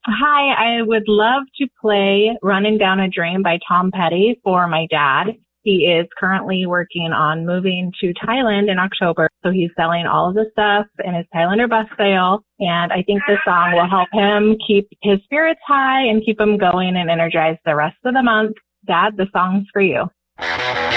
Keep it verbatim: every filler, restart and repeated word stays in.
Hi, I would love to play Running Down a Dream by Tom Petty for my dad. He is currently working on moving to Thailand in October, so he's selling all of the stuff in his Thailander bus sale, and I think this song will help him keep his spirits high and keep him going and energized the rest of the month. Dad, the song's for you.